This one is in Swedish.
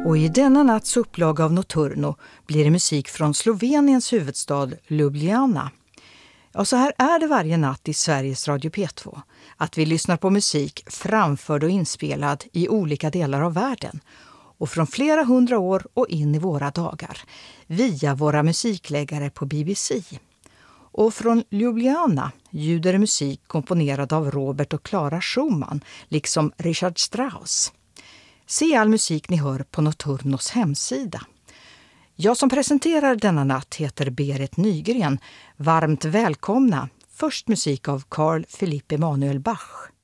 Och i denna natts upplaga av Nocturno blir det musik från Sloveniens huvudstad Ljubljana. Ja, så här är det varje natt i Sveriges Radio P2. Att vi lyssnar på musik framförd och inspelad i olika delar av världen. Och från flera hundra år och in i våra dagar. Via våra musikläggare på BBC. Och från Ljubljana ljuder det musik komponerad av Robert och Clara Schumann, liksom Richard Strauss. Se all musik ni hör på Nocturnos hemsida. Jag som presenterar denna natt heter Berit Nygren. Varmt välkomna. Först musik av Carl Philipp Emanuel Bach.